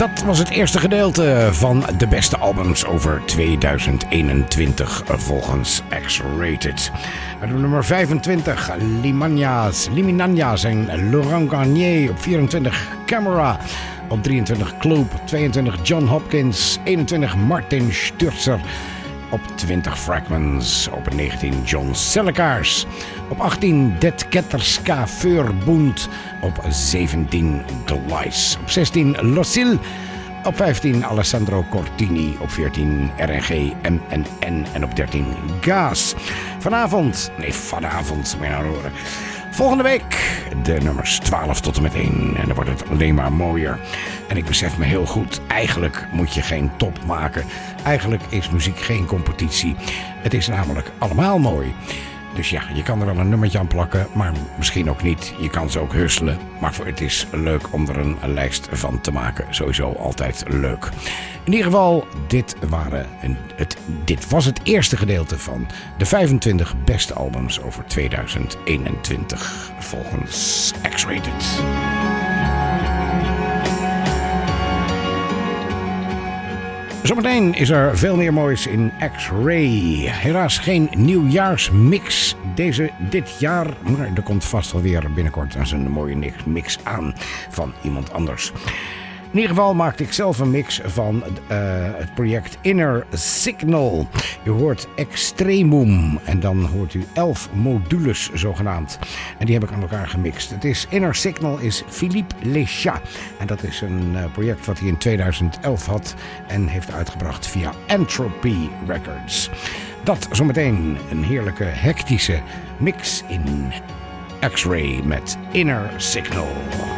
Dat was het eerste gedeelte van de beste albums over 2021 volgens X-Rated. Op nummer 25 Liminanjas en Laurent Garnier. Op 24 Camera. Op 23 Club. 22 John Hopkins. 21 Martin Sturzer. Op 20 Fragments. Op 19 John Sellekaars. Op 18 Det Ketterska Verbund. Op 17 Gleis. Op 16 Losil. Op 15 Alessandro Cortini. Op 14 RNG MNN. En op 13 Gaas. Vanavond, moet je nou horen. Volgende week de nummers 12 tot en met 1. En dan wordt het alleen maar mooier. En ik besef me heel goed, eigenlijk moet je geen top maken. Eigenlijk is muziek geen competitie. Het is namelijk allemaal mooi. Dus ja, je kan er wel een nummertje aan plakken, maar misschien ook niet. Je kan ze ook husselen, maar het is leuk om er een lijst van te maken. Sowieso altijd leuk. In ieder geval, dit was het eerste gedeelte van de 25 beste albums over 2021 volgens X-Rated. Zometeen is er veel meer moois in X-Ray. Helaas geen nieuwjaarsmix dit jaar. Maar er komt vast wel weer binnenkort een mooie mix aan van iemand anders. In ieder geval maakte ik zelf een mix van het project Inner Signal. Je hoort Extremum en dan hoort u 11 modules zogenaamd. En die heb ik aan elkaar gemixt. Het is Inner Signal is Philippe Lecha. En dat is een project wat hij in 2011 had en heeft uitgebracht via Entropy Records. Dat zometeen een heerlijke hectische mix in X-Ray met Inner Signal.